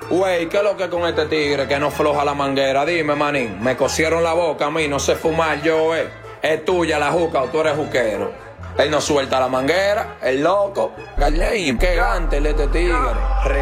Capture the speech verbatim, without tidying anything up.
Güey, ¿qué es lo que con este tigre que no floja la manguera? Dime, manín, me cosieron la boca a mí, no sé fumar yo, eh. Es tuya la juca o tú eres juquero. Él no suelta la manguera, el loco. Qué gante este tigre.